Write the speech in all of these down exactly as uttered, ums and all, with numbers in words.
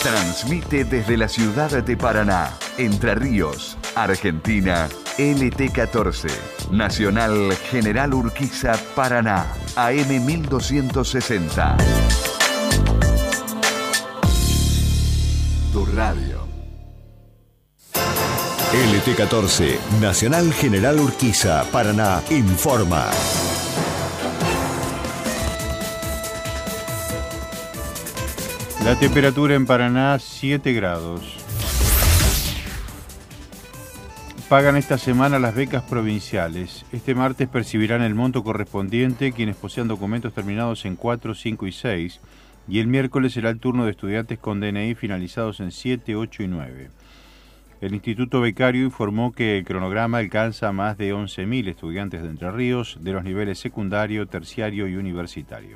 Transmite desde la ciudad de Paraná, Entre Ríos, Argentina, L T catorce, Nacional General Urquiza, Paraná, A M mil doscientos sesenta. Tu radio. L T catorce, Nacional General Urquiza, Paraná, informa. La temperatura en Paraná, siete grados. Pagan esta semana las becas provinciales. Este martes percibirán el monto correspondiente quienes posean documentos terminados en cuatro, cinco y seis, y el miércoles será el turno de estudiantes con D N I finalizados en siete, ocho y nueve. El Instituto Becario informó que el cronograma alcanza a más de once mil estudiantes de Entre Ríos de los niveles secundario, terciario y universitario.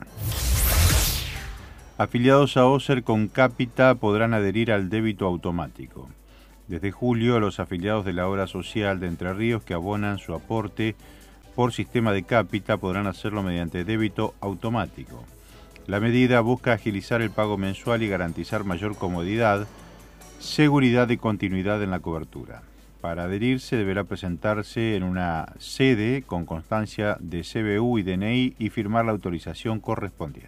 Afiliados a OSER con Cápita podrán adherir al débito automático. Desde julio, los afiliados de la obra social de Entre Ríos que abonan su aporte por sistema de Cápita podrán hacerlo mediante débito automático. La medida busca agilizar el pago mensual y garantizar mayor comodidad, seguridad y continuidad en la cobertura. Para adherirse deberá presentarse en una sede con constancia de C B U y D N I y firmar la autorización correspondiente.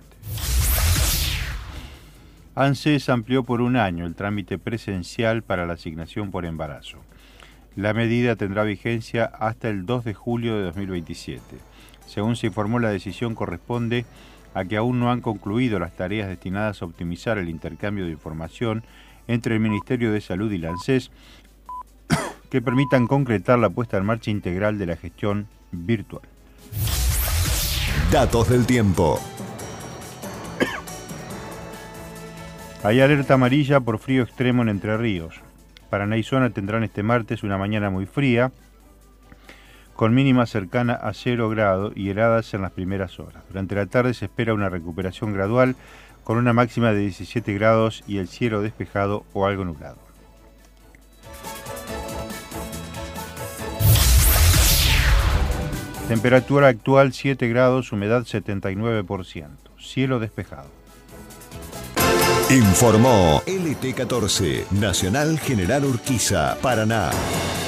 ANSES amplió por un año el trámite presencial para la asignación por embarazo. La medida tendrá vigencia hasta el dos de julio de dos mil veintisiete. Según se informó, la decisión corresponde a que aún no han concluido las tareas destinadas a optimizar el intercambio de información entre el Ministerio de Salud y la ANSES que permitan concretar la puesta en marcha integral de la gestión virtual. Datos del tiempo. Hay alerta amarilla por frío extremo en Entre Ríos. Paraná y zona tendrán este martes una mañana muy fría, con mínima cercana a cero grado y heladas en las primeras horas. Durante la tarde se espera una recuperación gradual, con una máxima de diecisiete grados y el cielo despejado o algo nublado. Temperatura actual siete grados, humedad setenta y nueve por ciento, cielo despejado. Informó L T catorce, Nacional General Urquiza, Paraná.